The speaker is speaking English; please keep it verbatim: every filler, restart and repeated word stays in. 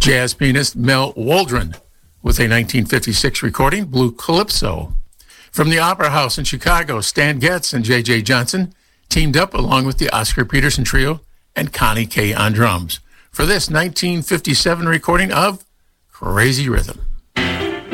jazz pianist Mel Waldron with a nineteen fifty-six recording, Blue Calypso. From the Opera House in Chicago, Stan Getz and J J Johnson teamed up along with the Oscar Peterson Trio and Connie Kay on drums for this nineteen fifty-seven recording of Crazy Rhythm.